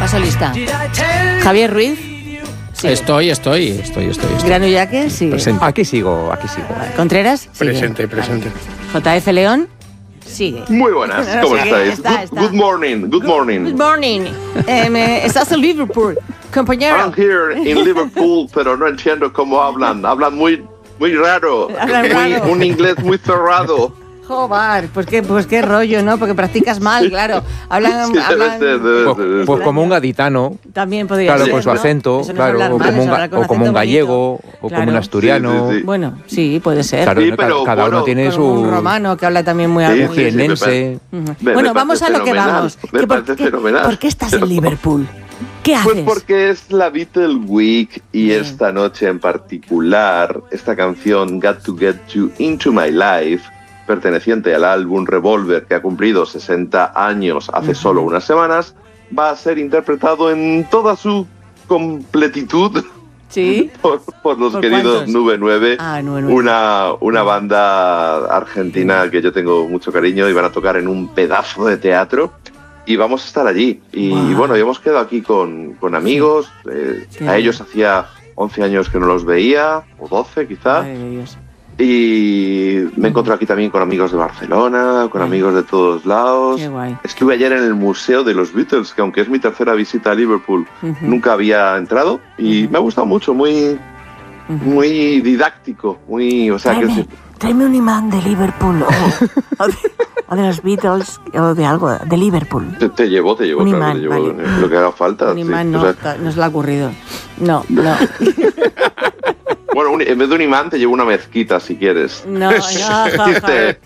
Paso lista. Javier Ruiz. Sí. Estoy. Granu Yaque, sí. Presente. Aquí sigo. Contreras, sigue. Presente. JF León, sigue. Muy buenas, ¿cómo Sigue, estáis? está. Good morning. Good morning. Estás en Liverpool, compañero. I'm here in Liverpool, pero no entiendo cómo hablan. Hablan muy raro. Hablan raro. Un inglés muy cerrado. Joder, pues qué rollo, ¿no? Porque practicas mal, claro. Hablan, Sí, debe ser. Pues como un gaditano, también podría claro, ser, con su ¿no? acento, Eso no es claro, hablar o mal, como, es hablar con o como un acento gallego, bonito. o Claro. como un asturiano. Sí. Bueno, sí, puede ser. Claro, Sí, pero cada uno bueno, tiene Con un su romano que habla también muy Sí, algo. sí, jienense. Bueno, vamos a lo que vamos. Me parece fenomenal. ¿Por qué estás en Liverpool? ¿Qué haces? Pues porque es la Beatle Week y Bien. esta noche en particular, esta canción Got to Get You Into My Life, perteneciente al álbum Revolver, que ha cumplido 60 años hace solo unas semanas, va a ser interpretado en toda su completitud ¿Sí? por los ¿Por queridos cuántos? Nube 9, Ah, Nube 9. una banda argentina que yo tengo mucho cariño, y van a tocar en un pedazo de teatro. Y vamos a estar allí. Y Wow. bueno, y hemos quedado aquí con amigos. Qué A ellos hacía 11 años que no los veía, o 12 quizá. Madre de Dios. Y me encontré aquí también con amigos de Barcelona, con amigos de todos lados. Qué guay. Estuve ayer en el Museo de los Beatles, que aunque es mi tercera visita a Liverpool, Ujú. nunca había entrado. Y me ha gustado mucho, muy didáctico, o sea, que Tráeme un imán de Liverpool o de los Beatles o de algo, de Liverpool. te llevo, Un claro, imán, te llevo vale. lo que haga falta. Un sí. imán O no, sea, no se le ha ocurrido. No. bueno, en vez de un imán te llevo una mezquita si quieres. No, ja, ja, ja.